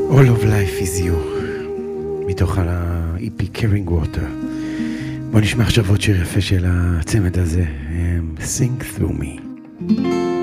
All of life is you, מתוך ה-EP Caring Water. בוא נשמע עכשיו עוד שיר יפה של הצמד הזה, Sing Through Me.